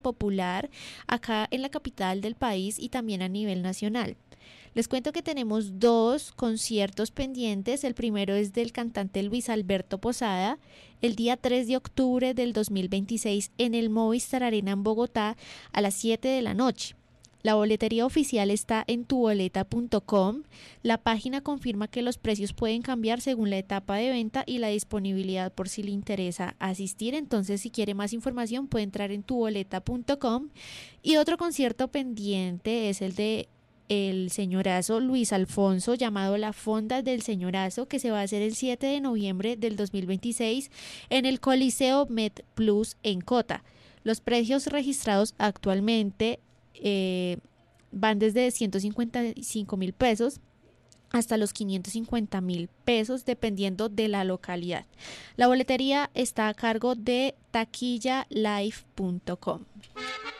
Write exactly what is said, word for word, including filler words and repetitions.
popular acá en la capital del país y también a nivel nacional. Les cuento que tenemos dos conciertos pendientes. El primero es del cantante Luis Alberto Posada, el día tres de octubre del dos mil veintiséis en el Movistar Arena en Bogotá a las siete de la noche. La boletería oficial está en tu boleta punto com. La página confirma que los precios pueden cambiar según la etapa de venta y la disponibilidad por si le interesa asistir. Entonces, si quiere más información, puede entrar en tu boleta punto com. Y otro concierto pendiente es el de el señorazo Luis Alfonso, llamado La Fonda del Señorazo, que se va a hacer el siete de noviembre del dos mil veintiséis en el Coliseo Med Plus en Cota. Los precios registrados actualmente eh, van desde ciento cincuenta y cinco mil pesos hasta los quinientos cincuenta mil pesos dependiendo de la localidad. La boletería está a cargo de taquilla live punto com.